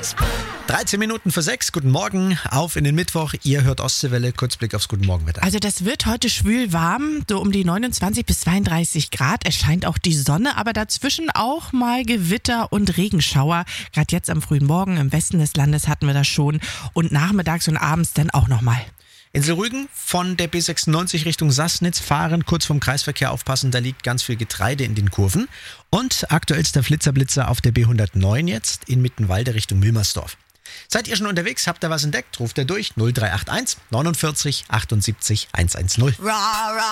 13 Minuten vor 6, guten Morgen, auf in den Mittwoch. Ihr hört Ostseewelle, Kurzblick aufs Guten Morgenwetter. Also das wird heute schwül warm, so um die 29 bis 32 Grad. Es scheint auch die Sonne, aber dazwischen auch mal Gewitter und Regenschauer. Gerade jetzt am frühen Morgen im Westen des Landes hatten wir das schon und nachmittags und abends dann auch nochmal. Insel Rügen von der B96 Richtung Sassnitz fahren, kurz vom Kreisverkehr aufpassen, da liegt ganz viel Getreide in den Kurven. Und aktuellster Flitzer auf der B109 jetzt in Mittenwalde Richtung Wilmersdorf. Seid ihr schon unterwegs, habt ihr was entdeckt, ruft ihr durch 0381 49 78 110.